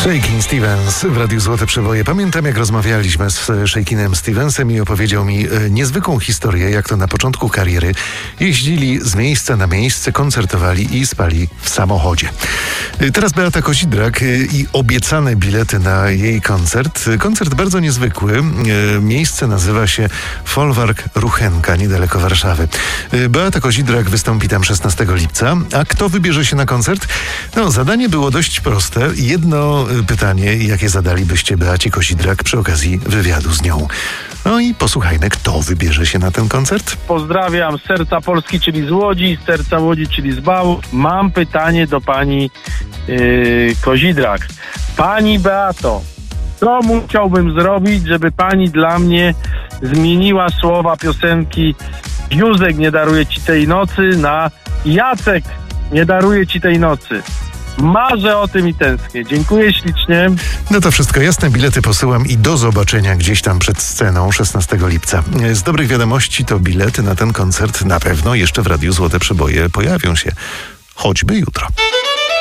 Shakin' Stevens w Radiu Złote Przeboje. Pamiętam, jak rozmawialiśmy z Shakinem Stevensem i opowiedział mi niezwykłą historię, jak to na początku kariery jeździli z miejsca na miejsce, koncertowali i spali w samochodzie. Teraz Beata Kozidrak i obiecane bilety na jej koncert. Koncert bardzo niezwykły. Miejsce nazywa się Folwark Ruchenka, niedaleko Warszawy. Beata Kozidrak wystąpi tam 16 lipca. A kto wybierze się na koncert? No, zadanie było dość proste. Jedno pytanie, jakie zadalibyście Beacie Kozidrak przy okazji wywiadu z nią. No i posłuchajmy, kto wybierze się na ten koncert. Pozdrawiam z serca Polski, czyli z Łodzi, z serca Łodzi, czyli z Bału. Mam pytanie do pani Kozidrak. Pani Beato, co musiałbym zrobić, żeby pani dla mnie zmieniła słowa piosenki Józek nie daruje ci tej nocy na Jacek nie daruje ci tej nocy? Marzę o tym i tęsknię. Dziękuję ślicznie. No to wszystko jasne, bilety posyłam i do zobaczenia gdzieś tam przed sceną 16 lipca. Z dobrych wiadomości to bilety na ten koncert na pewno jeszcze w Radiu Złote Przeboje pojawią się, choćby jutro.